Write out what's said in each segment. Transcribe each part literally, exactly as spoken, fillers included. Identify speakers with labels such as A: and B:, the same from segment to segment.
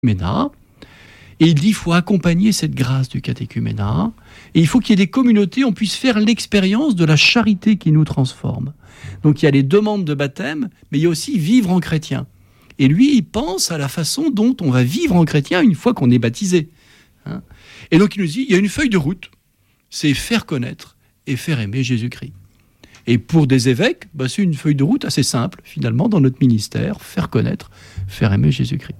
A: catéchuménat. Et il dit qu'il faut accompagner cette grâce du catéchuménat. Et il faut qu'il y ait des communautés, on puisse faire l'expérience de la charité qui nous transforme. Donc il y a les demandes de baptême, mais il y a aussi vivre en chrétien. Et lui, il pense à la façon dont on va vivre en chrétien une fois qu'on est baptisé. Hein. Et donc il nous dit, il y a une feuille de route, c'est faire connaître et faire aimer Jésus-Christ. Et pour des évêques, bah, c'est une feuille de route assez simple, finalement, dans notre ministère, faire connaître, faire aimer Jésus-Christ.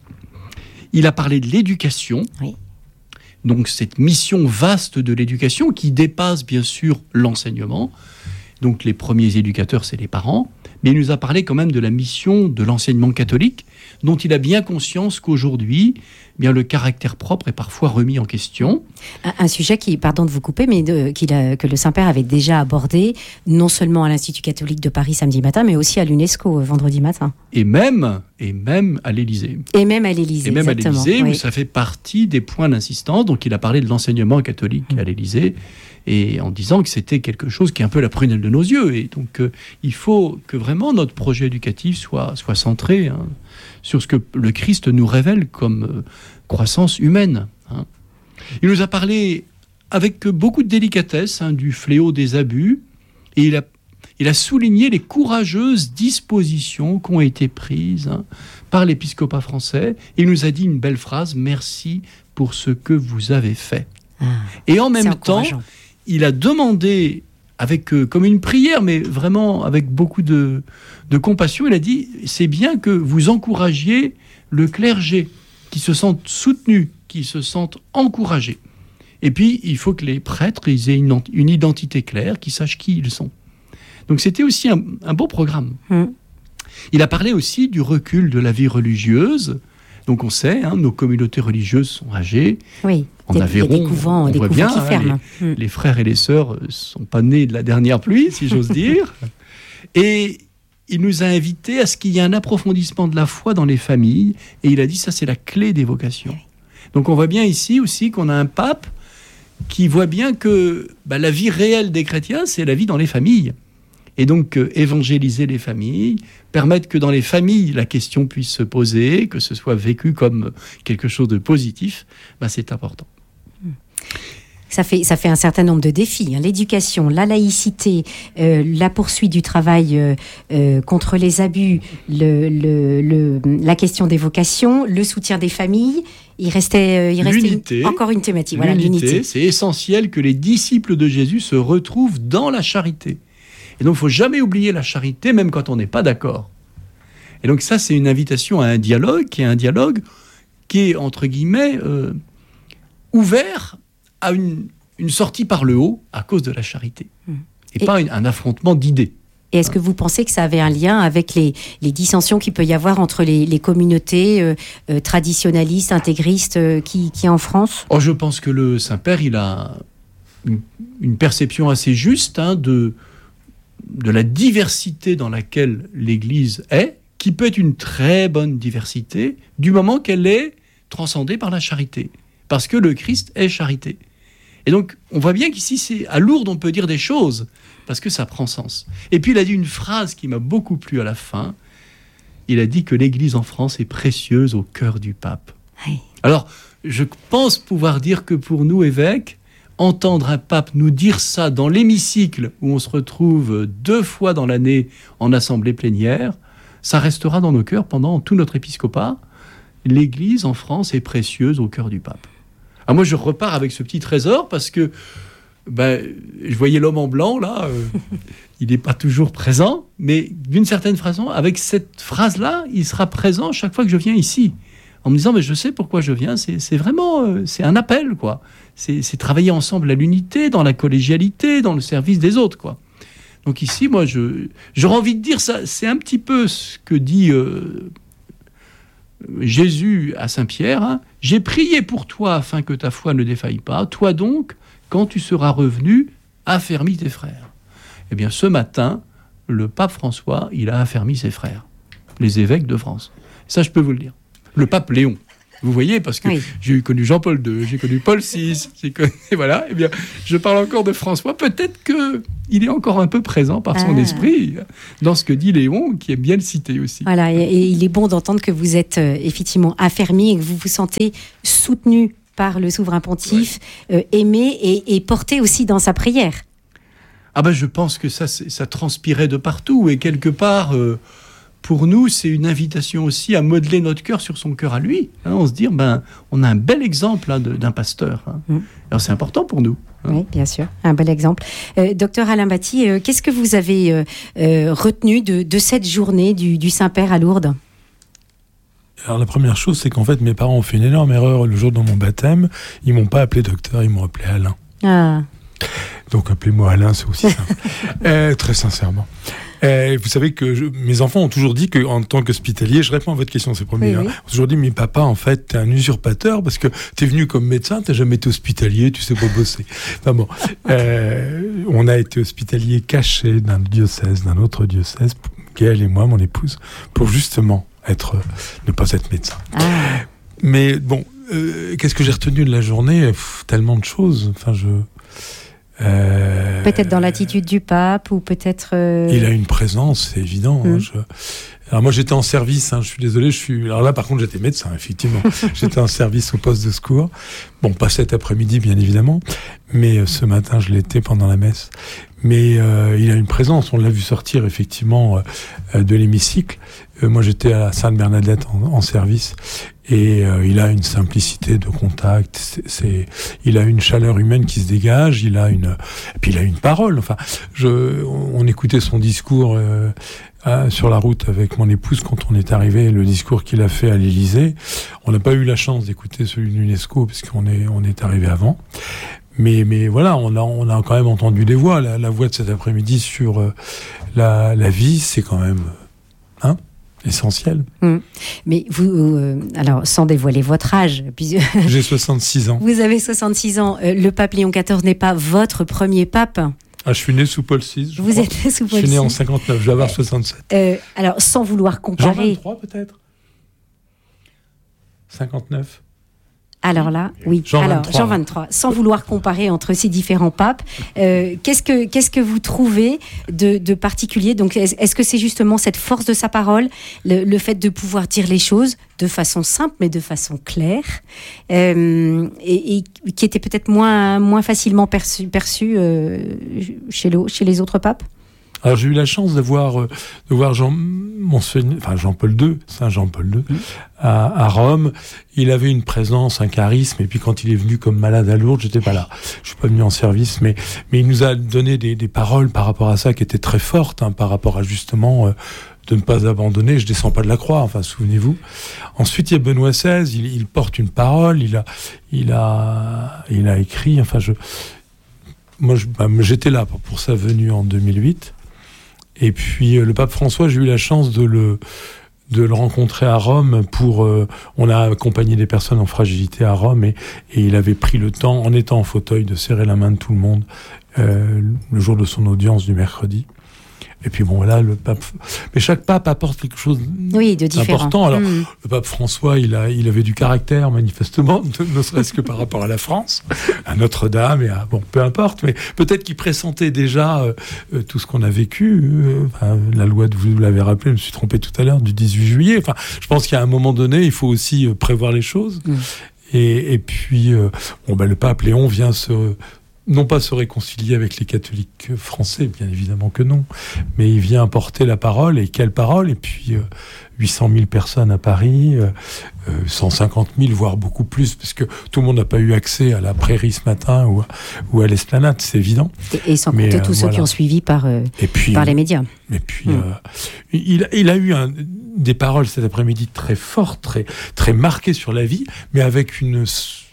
A: Il a parlé de l'éducation, oui. Donc cette mission vaste de l'éducation qui dépasse bien sûr l'enseignement. Donc les premiers éducateurs, c'est les parents. Mais il nous a parlé quand même de la mission de l'enseignement catholique, dont il a bien conscience qu'aujourd'hui, eh bien, le caractère propre est parfois remis en question.
B: Un, un sujet qui, pardon de vous couper, mais de, qu'il a, que le Saint-Père avait déjà abordé, non seulement à l'Institut catholique de Paris samedi matin, mais aussi à l'UNESCO vendredi matin.
A: Et même, et même à l'Élysée.
B: Et même à l'Élysée,
A: Et même
B: exactement,
A: à l'Élysée,
B: oui.
A: où ça fait partie des points d'insistance. Donc il a parlé de l'enseignement catholique mmh. à l'Élysée, et en disant que c'était quelque chose qui est un peu la prunelle de nos yeux. Et donc euh, il faut que vraiment notre projet éducatif soit, soit centré hein, sur ce que le Christ nous révèle comme euh, croissance humaine. Hein. Il nous a parlé avec beaucoup de délicatesse hein, du fléau des abus, et il a, il a souligné les courageuses dispositions qui ont été prises hein, par l'épiscopat français. Il nous a dit une belle phrase, « Merci pour ce que vous avez fait ah, ». Et en même temps, il a demandé, avec, euh, comme une prière, mais vraiment avec beaucoup de, de compassion, il a dit, c'est bien que vous encouragiez le clergé, qui se sentent soutenus, qui se sentent encouragés. Et puis, il faut que les prêtres ils aient une, une identité claire, qu'ils sachent qui ils sont. Donc c'était aussi un, un beau programme. Mmh. Il a parlé aussi du recul de la vie religieuse. Donc on sait, hein, nos communautés religieuses sont âgées.
B: Oui.
A: En Aveyron,
B: des couvents,
A: on
B: des
A: voit
B: couvents
A: bien,
B: qui
A: hein,
B: ferment.
A: Les,
B: mmh.
A: les frères et les sœurs ne sont pas nés de la dernière pluie, si j'ose dire. Et il nous a invités à ce qu'il y ait un approfondissement de la foi dans les familles. Et il a dit, ça c'est la clé des vocations. Donc on voit bien ici aussi qu'on a un pape qui voit bien que bah, la vie réelle des chrétiens, c'est la vie dans les familles. Et donc euh, évangéliser les familles, permettre que dans les familles, la question puisse se poser, que ce soit vécu comme quelque chose de positif, bah, c'est important.
B: Ça fait, ça fait un certain nombre de défis. Hein. L'éducation, la laïcité, euh, la poursuite du travail euh, euh, contre les abus, le, le, le, la question des vocations, le soutien des familles. Il restait, euh, il restait
A: l'unité,
B: une, encore une thématique.
A: L'unité,
B: voilà, l'unité.
A: C'est essentiel que les disciples de Jésus se retrouvent dans la charité. Et donc, il ne faut jamais oublier la charité, même quand on n'est pas d'accord. Et donc ça, c'est une invitation à un dialogue, qui est un dialogue qui est, entre guillemets, euh, ouvert à une, une sortie par le haut à cause de la charité. Mmh. Et, et pas une, un affrontement d'idées.
B: Et est-ce que vous pensez que ça avait un lien avec les, les dissensions qu'il peut y avoir entre les, les communautés euh, euh, traditionnalistes, intégristes euh, qui, qui en France ?
A: Oh, je pense que le Saint-Père, il a une, une perception assez juste hein, de, de la diversité dans laquelle l'Église est, qui peut être une très bonne diversité, du moment qu'elle est transcendée par la charité. Parce que le Christ est charité. Et donc, on voit bien qu'ici, c'est à Lourdes, on peut dire des choses, parce que ça prend sens. Et puis, il a dit une phrase qui m'a beaucoup plu à la fin. Il a dit que l'Église en France est précieuse au cœur du pape. Oui. Alors, je pense pouvoir dire que pour nous, évêques, entendre un pape nous dire ça dans l'hémicycle, où on se retrouve deux fois dans l'année en assemblée plénière, ça restera dans nos cœurs pendant tout notre épiscopat. L'Église en France est précieuse au cœur du pape. Alors moi, je repars avec ce petit trésor parce que ben, je voyais l'homme en blanc, là, euh, il n'est pas toujours présent, mais d'une certaine façon, avec cette phrase-là, il sera présent chaque fois que je viens ici, en me disant, mais je sais pourquoi je viens, c'est, c'est vraiment, euh, c'est un appel, quoi. C'est, c'est travailler ensemble à l'unité, dans la collégialité, dans le service des autres, quoi. Donc ici, moi, je, j'aurais envie de dire ça, c'est un petit peu ce que dit euh, Jésus à Saint-Pierre, hein, « J'ai prié pour toi afin que ta foi ne défaille pas. Toi donc, quand tu seras revenu, affermis tes frères. » Eh bien, ce matin, le pape François, il a affermi ses frères, les évêques de France. Ça, je peux vous le dire. Le pape Léon. Vous voyez, parce que oui. j'ai connu Jean-Paul deux, j'ai connu Paul six, j'ai connu, voilà, eh bien, je parle encore de François. Peut-être qu'il est encore un peu présent par son ah. esprit dans ce que dit Léon, qui aime bien le citer aussi.
B: Voilà, et, et il est bon d'entendre que vous êtes euh, effectivement affermi et que vous vous sentez soutenu par le souverain pontife, ouais. euh, aimé et, et porté aussi dans sa prière.
A: Ah ben, je pense que ça, ça transpirait de partout, et quelque part... Euh, pour nous, c'est une invitation aussi à modeler notre cœur sur son cœur à lui. Hein, on se dit, ben, on a un bel exemple hein, de, d'un pasteur. Hein. Mmh. Alors c'est important pour nous. Hein.
B: Oui, bien sûr, un bel exemple. Euh, docteur Alain Batty, euh, qu'est-ce que vous avez euh, euh, retenu de, de cette journée du, du Saint-Père à Lourdes ?
C: Alors la première chose, c'est qu'en fait, mes parents ont fait une énorme erreur le jour de mon baptême. Ils m'ont pas appelé docteur, ils m'ont appelé Alain. Ah. Donc appelez-moi Alain, c'est aussi simple. euh, très sincèrement. Euh, vous savez que je, mes enfants ont toujours dit qu'en tant qu'hospitalier, je réponds à votre question, c'est premier. Oui, oui. Hein, ont toujours dit, mais papa, en fait, t'es un usurpateur parce que t'es venu comme médecin, t'as jamais été hospitalier, tu sais pas bosser. Enfin bon, euh, on a été hospitalier caché d'un diocèse, d'un autre diocèse, Gaëlle et moi, mon épouse, pour justement être, ne pas être médecin. Ah. Mais bon, euh, qu'est-ce que j'ai retenu de la journée ? Pff, tellement de choses. Enfin, je.
B: Euh, peut-être dans l'attitude du pape, ou peut-être... Euh...
C: Il a une présence, c'est évident. Mmh. Hein, je... Alors moi, j'étais en service, hein, je suis désolé, je suis... Alors là, par contre, j'étais médecin, effectivement. J'étais en service au poste de secours. Bon, pas cet après-midi, bien évidemment, mais euh, ce matin, je l'étais pendant la messe. Mais euh, il a une présence, on l'a vu sortir, effectivement, euh, de l'hémicycle. Euh, moi, j'étais à Sainte-Bernadette en, en service. Et euh, il a une simplicité de contact, c'est, c'est, il a une chaleur humaine qui se dégage, il a une, et puis il a une parole. Enfin, je, on écoutait son discours euh, à, sur la route avec mon épouse quand on est arrivé, le discours qu'il a fait à l'Élysée. On n'a pas eu la chance d'écouter celui de l'UNESCO parce qu'on est, on est arrivé avant. Mais, mais voilà, on a, on a quand même entendu des voix. La, la voix de cet après-midi sur euh, la, la vie, c'est quand même, hein, essentiel. Mmh.
B: Mais vous, euh, alors sans dévoiler votre âge, puis...
C: j'ai soixante-six ans.
B: Vous avez soixante-six ans. Euh, le pape Léon quatorze n'est pas votre premier pape.
C: Ah, je suis né sous Paul six. Je
B: vous
C: crois.
B: êtes né sous Paul six.
C: Je suis né en cinquante-neuf. Je vais avoir soixante-sept.
B: Euh, alors, sans vouloir comparer.
C: Jean vingt-trois peut-être. cinquante-neuf.
B: Alors là, oui. Jean Alors, vingt-trois. Jean vingt-trois. Sans vouloir comparer entre ces différents papes, euh, qu'est-ce que qu'est-ce que vous trouvez de, de particulier ? Donc, est-ce, est-ce que c'est justement cette force de sa parole, le, le fait de pouvoir dire les choses de façon simple, mais de façon claire, euh, et, et qui était peut-être moins moins facilement perçu perçu euh, chez le, chez les autres papes ?
C: Alors j'ai eu la chance de voir, de voir Jean, Monseigneur, enfin Jean-Paul deux, Saint Jean-Paul deux, mmh. à, à Rome. Il avait une présence, un charisme, et puis quand il est venu comme malade à Lourdes, j'étais pas là. Je suis pas venu en service, mais, mais il nous a donné des, des paroles par rapport à ça qui étaient très fortes, hein, par rapport à justement euh, de ne pas abandonner. Je descends pas de la croix, enfin souvenez-vous. Ensuite il y a Benoît seize, il, il porte une parole, il a, il a, il a écrit. Enfin je, moi je, bah, j'étais là pour, pour sa venue en deux mille huit. Et puis euh, le pape François, j'ai eu la chance de le de le rencontrer à Rome pour euh, on a accompagné des personnes en fragilité à Rome et, et il avait pris le temps, en étant en fauteuil, de serrer la main de tout le monde euh, le jour de son audience du mercredi. Et puis bon, là, le pape... Mais chaque pape apporte quelque chose
B: oui, de différent.
C: D'important. Alors,
B: mmh.
C: le pape François, il, a, il avait du caractère, manifestement, ne serait-ce que par rapport à la France, à Notre-Dame, et à... Bon, peu importe, mais peut-être qu'il pressentait déjà euh, euh, tout ce qu'on a vécu. Euh, enfin, la loi, de, vous l'avez rappelé, je me suis trompé tout à l'heure, du dix-huit juillet. Enfin, je pense qu'à un moment donné, il faut aussi euh, prévoir les choses. Mmh. Et, et puis, euh, bon, ben, le pape Léon vient se... non pas se réconcilier avec les catholiques français, bien évidemment que non, mais il vient apporter la parole, et quelle parole, et puis euh, huit cent mille personnes à Paris, euh, euh, cent cinquante mille, voire beaucoup plus, parce que tout le monde n'a pas eu accès à la prairie ce matin ou à, ou à l'esplanade, c'est évident.
B: Et, et sans compter euh, tous voilà. ceux qui ont suivi par, euh, et puis, par les médias.
C: Et puis, mmh. euh, il, il a eu un, des paroles cet après-midi très fortes, très, très marquées sur la vie, mais avec une...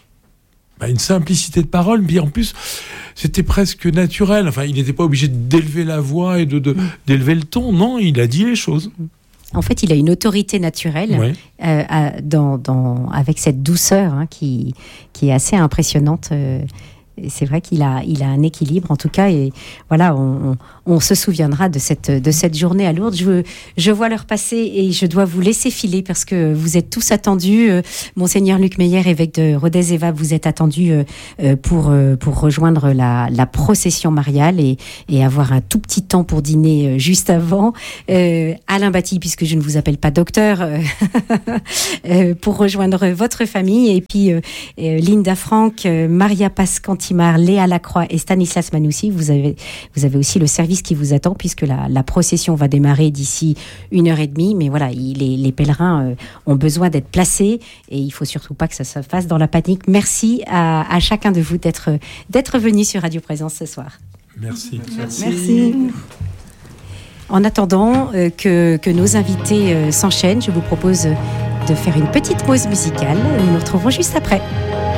C: une simplicité de parole, mais en plus, c'était presque naturel. Enfin, il n'était pas obligé d'élever la voix et de, de, d'élever le ton. Non, il a dit les choses.
B: En fait, il a une autorité naturelle oui. euh, à, dans, dans, avec cette douceur hein, qui, qui est assez impressionnante. Euh, Et c'est vrai qu'il a, il a un équilibre en tout cas. Et voilà, on, on, on se souviendra de cette, de cette journée à Lourdes. Je, je vois l'heure passer et je dois vous laisser filer parce que vous êtes tous attendus. Euh, Monseigneur Luc Meyer, évêque de Rodez et Vables, vous êtes attendu euh, pour, euh, pour rejoindre la, la procession mariale et, et avoir un tout petit temps pour dîner euh, juste avant. Euh, Alain Batty, puisque je ne vous appelle pas docteur, euh, euh, pour rejoindre votre famille. Et puis euh, euh, Linda Franck, euh, Maria Pascantimar, Léa Lacroix et Stanislas Manoussi. Vous avez, vous avez aussi le service qui vous attend puisque la, la procession va démarrer d'ici une heure et demie. Mais voilà, il, les, les pèlerins euh, ont besoin d'être placés et il faut surtout pas que ça se fasse dans la panique. Merci à, à chacun de vous d'être, d'être venu sur Radio Présence ce soir.
C: Merci.
B: Merci. Merci. En attendant euh, que, que nos invités euh, s'enchaînent, je vous propose de faire une petite pause musicale. Nous nous retrouvons juste après.